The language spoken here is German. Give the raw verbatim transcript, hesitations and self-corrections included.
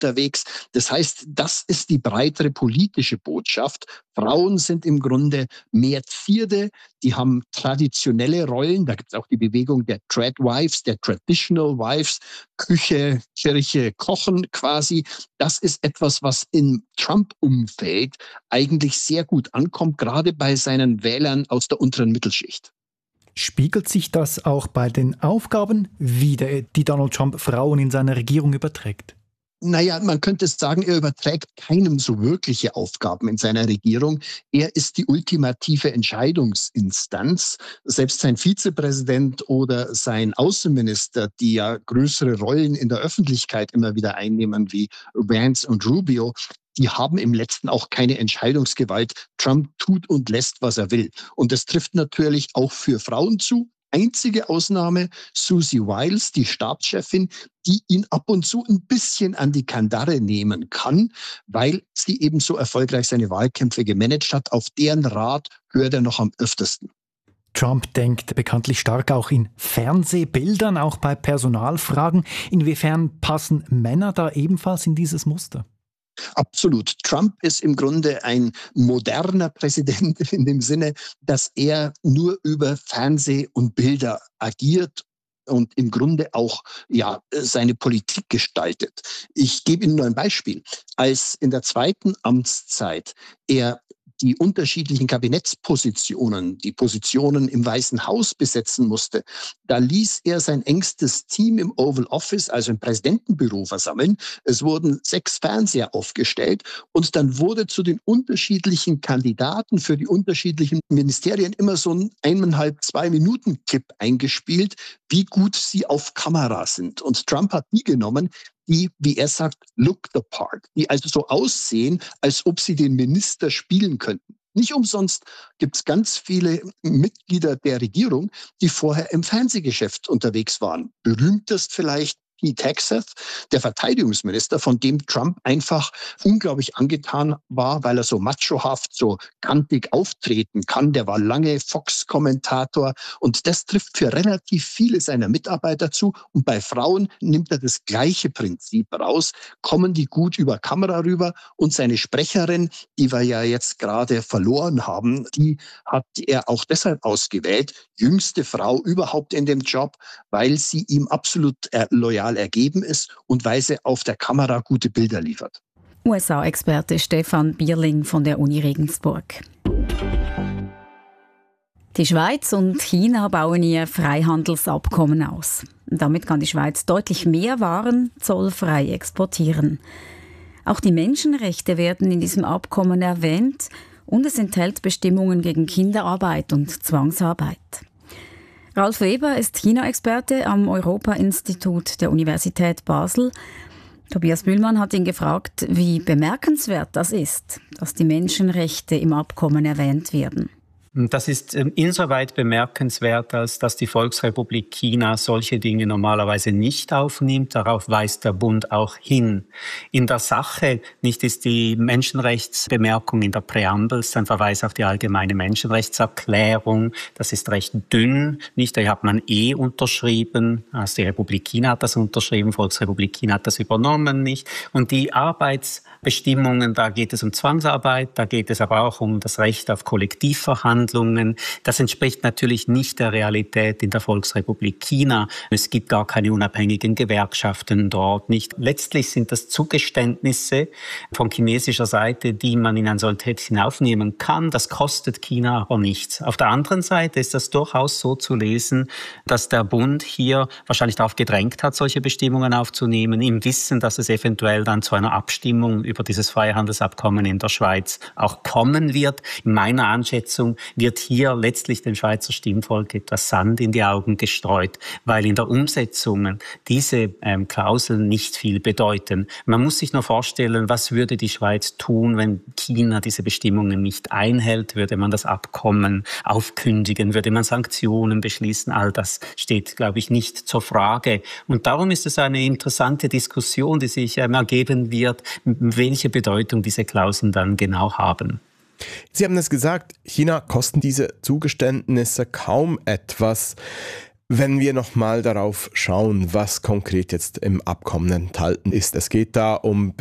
unterwegs. Das heißt, das ist die breitere politische Botschaft. Frauen sind im Grunde mehr Zierde, die haben traditionelle Rollen. Da gibt es auch die Bewegung der Tradwives, der Traditional Wives, Küche, Kirche, Kochen quasi. Das ist etwas, was im Trump-Umfeld eigentlich sehr gut ankommt, gerade bei seinen Wählern aus der unteren Mittelschicht. Spiegelt sich das auch bei den Aufgaben wider, die Donald Trump Frauen in seiner Regierung überträgt? Naja, man könnte sagen, er überträgt keinem so wirkliche Aufgaben in seiner Regierung. Er ist die ultimative Entscheidungsinstanz. Selbst sein Vizepräsident oder sein Außenminister, die ja größere Rollen in der Öffentlichkeit immer wieder einnehmen, wie Vance und Rubio, die haben im Letzten auch keine Entscheidungsgewalt. Trump tut und lässt, was er will. Und das trifft natürlich auch für Frauen zu. Einzige Ausnahme, Susie Wiles, die Stabschefin, die ihn ab und zu ein bisschen an die Kandare nehmen kann, weil sie eben so erfolgreich seine Wahlkämpfe gemanagt hat. Auf deren Rat hört er noch am öftesten. Trump denkt bekanntlich stark auch in Fernsehbildern, auch bei Personalfragen. Inwiefern passen Männer da ebenfalls in dieses Muster? Absolut. Trump ist im Grunde ein moderner Präsident in dem Sinne, dass er nur über Fernseh und Bilder agiert und im Grunde auch ja seine Politik gestaltet. Ich gebe Ihnen nur ein Beispiel. Als in der zweiten Amtszeit er die unterschiedlichen Kabinettspositionen, die Positionen im Weißen Haus besetzen musste, da ließ er sein engstes Team im Oval Office, also im Präsidentenbüro, versammeln. Es wurden sechs Fernseher aufgestellt und dann wurde zu den unterschiedlichen Kandidaten für die unterschiedlichen Ministerien immer so ein eineinhalb, zwei Minuten Clip eingespielt, wie gut sie auf Kamera sind. Und Trump hat die genommen, die, wie er sagt, look the part, die also so aussehen, als ob sie den Minister spielen könnten. Nicht umsonst gibt es ganz viele Mitglieder der Regierung, die vorher im Fernsehgeschäft unterwegs waren. Berühmtest vielleicht Pete Hegseth, der Verteidigungsminister, von dem Trump einfach unglaublich angetan war, weil er so machohaft, so kantig auftreten kann. Der war lange Fox-Kommentator und das trifft für relativ viele seiner Mitarbeiter zu. Und bei Frauen nimmt er das gleiche Prinzip raus, kommen die gut über Kamera rüber und seine Sprecherin, die wir ja jetzt gerade verloren haben, die hat er auch deshalb ausgewählt, jüngste Frau überhaupt in dem Job, weil sie ihm absolut loyal ergeben ist und weil sie auf der Kamera gute Bilder liefert. U S A-Experte Stefan Bierling von der Uni Regensburg. Die Schweiz und China bauen ihr Freihandelsabkommen aus. Damit kann die Schweiz deutlich mehr Waren zollfrei exportieren. Auch die Menschenrechte werden in diesem Abkommen erwähnt und es enthält Bestimmungen gegen Kinderarbeit und Zwangsarbeit. Ralf Weber ist China-Experte am Europa-Institut der Universität Basel. Tobias Bühlmann hat ihn gefragt, wie bemerkenswert das ist, dass die Menschenrechte im Abkommen erwähnt werden. Das ist insoweit bemerkenswert, als dass die Volksrepublik China solche Dinge normalerweise nicht aufnimmt. Darauf weist der Bund auch hin. In der Sache nicht ist die Menschenrechtsbemerkung in der Präambel, ein Verweis auf die allgemeine Menschenrechtserklärung. Das ist recht dünn. Nicht, da hat man eh unterschrieben. Also die Republik China hat das unterschrieben, Volksrepublik China hat das übernommen, nicht. Und die Arbeitsbestimmungen, da geht es um Zwangsarbeit, da geht es aber auch um das Recht auf Kollektivverhandlungen. Das entspricht natürlich nicht der Realität in der Volksrepublik China. Es gibt gar keine unabhängigen Gewerkschaften dort nicht. Letztlich sind das Zugeständnisse von chinesischer Seite, die man in ein Soltätchen aufnehmen kann. Das kostet China aber nichts. Auf der anderen Seite ist das durchaus so zu lesen, dass der Bund hier wahrscheinlich darauf gedrängt hat, solche Bestimmungen aufzunehmen, im Wissen, dass es eventuell dann zu einer Abstimmung über dieses Freihandelsabkommen in der Schweiz auch kommen wird. In meiner Einschätzung wird hier letztlich dem Schweizer Stimmvolk etwas Sand in die Augen gestreut, weil in der Umsetzung diese ähm, Klauseln nicht viel bedeuten. Man muss sich nur vorstellen, was würde die Schweiz tun, wenn China diese Bestimmungen nicht einhält? Würde man das Abkommen aufkündigen? Würde man Sanktionen beschließen? All das steht, glaube ich, nicht zur Frage. Und darum ist es eine interessante Diskussion, die sich ähm, ergeben wird, welche Bedeutung diese Klauseln dann genau haben. Sie haben es gesagt, China kosten diese Zugeständnisse kaum etwas. Wenn wir nochmal darauf schauen, was konkret jetzt im Abkommen enthalten ist. Es geht da um